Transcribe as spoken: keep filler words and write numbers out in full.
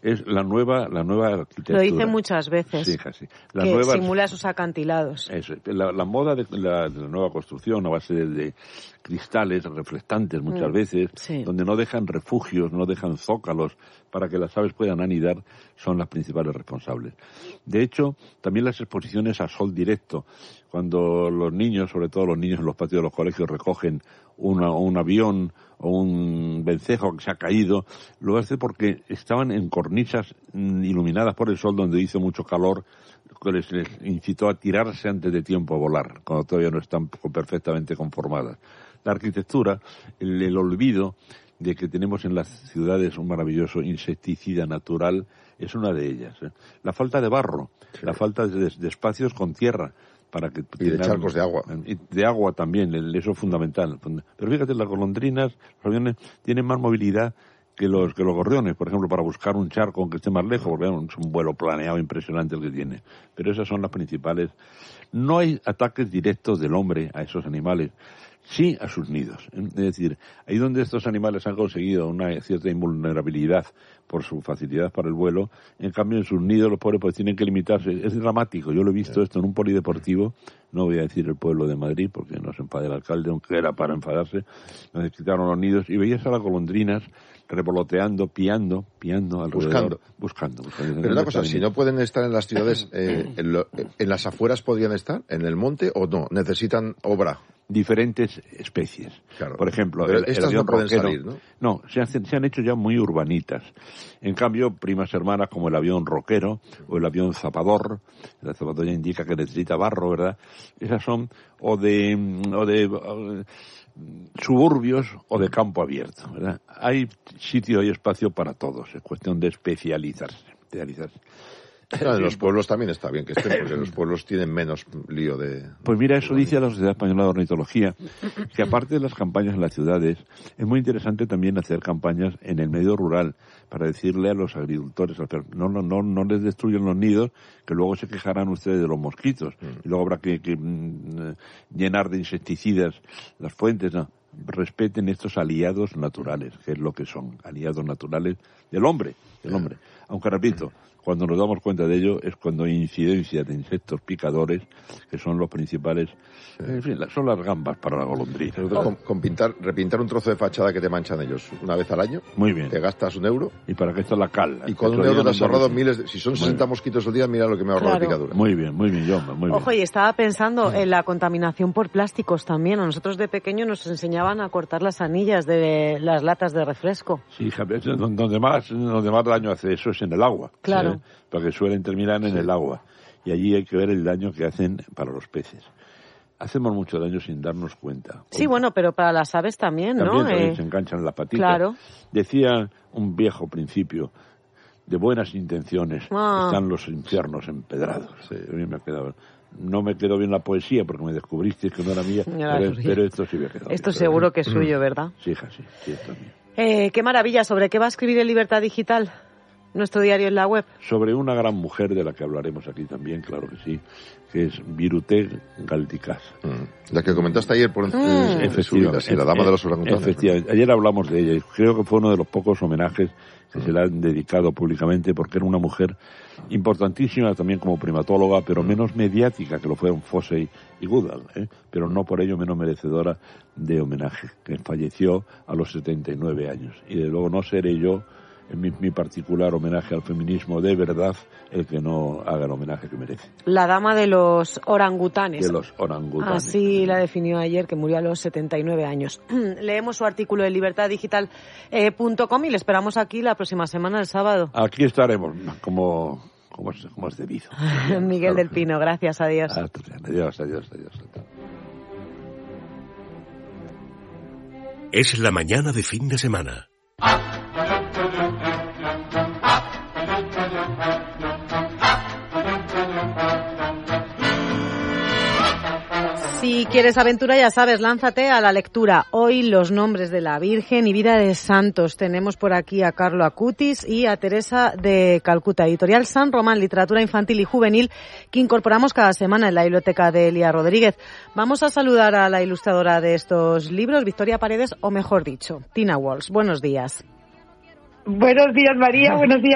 es la nueva la nueva arquitectura. Lo dice muchas veces. Sí, casi. La que nueva, simula esos acantilados. Eso, la, la moda de la, de la nueva construcción a base de, de cristales reflectantes muchas mm, veces, sí. donde no dejan refugios, no dejan zócalos para que las aves puedan anidar, son las principales responsables. De hecho, también las exposiciones a sol directo, cuando los niños, sobre todo los niños en los patios de los colegios, recogen una, un avión o un vencejo que se ha caído, lo hace porque estaban en cornisas iluminadas por el sol donde hizo mucho calor, que les, les incitó a tirarse antes de tiempo a volar, cuando todavía no están perfectamente conformadas. La arquitectura, el, el olvido de que tenemos en las ciudades un maravilloso insecticida natural, es una de ellas. ¿eh? La falta de barro, sí. la falta de, de espacios con tierra, para que y de charcos de agua. De agua también, eso es fundamental. Pero fíjate, las golondrinas, los aviones, tienen más movilidad que los que los gorriones, por ejemplo, para buscar un charco aunque esté más lejos, porque es un vuelo planeado impresionante el que tiene. Pero esas son las principales. No hay ataques directos del hombre a esos animales, sí a sus nidos. Es decir, ahí donde estos animales han conseguido una cierta invulnerabilidad por su facilidad para el vuelo, en cambio en sus nidos los pobres pues tienen que limitarse. Es dramático, yo lo he visto esto en un polideportivo, no voy a decir el pueblo de Madrid porque no se enfade el alcalde, aunque era para enfadarse, nos quitaron los nidos y veías a las golondrinas revoloteando, piando, piando alrededor. Buscando. Buscando. buscando. Pero una cosa, si no pueden estar en las ciudades, eh, en, lo, ¿en las afueras podrían estar? ¿En el monte o no? ¿Necesitan obra? Diferentes especies. Claro. Por ejemplo, pero el, estas el avión no pueden roquero, salir, ¿no? No, se, hacen, se han hecho ya muy urbanitas. En cambio, primas hermanas como el avión roquero o el avión zapador, el zapador ya indica que necesita barro, ¿verdad? Esas son o de, o de o, suburbios o de campo abierto, ¿verdad? Hay sitio y espacio para todos, es cuestión de especializarse, especializarse. No, en los pueblos también está bien que estén, porque los pueblos tienen menos lío de... Pues mira, eso dice la Sociedad Española de Ornitología, que aparte de las campañas en las ciudades, es muy interesante también hacer campañas en el medio rural, para decirle a los agricultores, no, no, no, no les destruyan los nidos, que luego se quejarán ustedes de los mosquitos, y luego habrá que, que mm, llenar de insecticidas las fuentes, no. Respeten estos aliados naturales, que es lo que son, aliados naturales del hombre, del hombre. Aunque repito, cuando nos damos cuenta de ello es cuando hay incidencia de insectos picadores, que son los principales, en fin, son las gambas para la golondrina. Con, con pintar, repintar un trozo de fachada que te manchan ellos una vez al año, muy bien, te gastas un euro. Y para que esto la cal. Y con un euro te has ahorrado miles de, si son sesenta mosquitos al día, mira lo que me ahorro claro. la picadura. Muy bien, muy bien, John, muy bien. Ojo, y estaba pensando en la contaminación por plásticos también. A nosotros de pequeño nos enseñaban a cortar las anillas de las latas de refresco. Sí, donde más, donde más daño hace eso es en el agua. Claro. ¿sí? Porque suelen terminar en sí. el agua. Y allí hay que ver el daño que hacen para los peces. Hacemos mucho daño sin darnos cuenta. Sí, bueno, pero para las aves también, ¿no? También, también eh... se enganchan las patitas. Claro. Decía un viejo principio, de buenas intenciones ah. están los infiernos empedrados. Sí, a mí me ha quedado... No me quedó bien la poesía porque me descubriste que no era mía, pero, pero esto sí me quedó. Esto bien, seguro que es suyo, ¿verdad? Sí, hija, sí, sí, esto es mío. Eh, qué maravilla. ¿Sobre qué va a escribir en Libertad Digital? Nuestro diario en la web. Sobre una gran mujer de la que hablaremos aquí también, claro que sí, que es Birute Galdikas. Mm. La que comentaste ayer por mm. efectivamente, sí, la dama de los orangutanes. Efectivamente, ayer hablamos de ella y creo que fue uno de los pocos homenajes que mm. se le han dedicado públicamente porque era una mujer importantísima también como primatóloga, pero mm. menos mediática que lo fueron Fossey y Goodall, ¿eh? pero no por ello menos merecedora de homenaje, que falleció a los setenta y nueve años. Y de luego no seré yo en mi, mi particular homenaje al feminismo de verdad el que no haga el homenaje que merece. La dama de los orangutanes. De los orangutanes. Así la definió ayer, que murió a los setenta y nueve años. Leemos su artículo en libertad digital punto com y le esperamos aquí la próxima semana, el sábado. Aquí estaremos, como, como, es, como es debido. Miguel claro. del Pino, gracias, adiós. Adiós, adiós, adiós. Es la mañana de fin de semana. Si quieres aventura, ya sabes, lánzate a la lectura. Hoy los nombres de la Virgen y vida de santos. Tenemos por aquí a Carlo Acutis y a Teresa de Calcuta. Editorial San Román, literatura infantil y juvenil, que incorporamos cada semana en la biblioteca de Elia Rodríguez. Vamos a saludar a la ilustradora de estos libros, Victoria Paredes, o mejor dicho, Tina Walsh. Buenos días. Buenos días, María. Buenos días.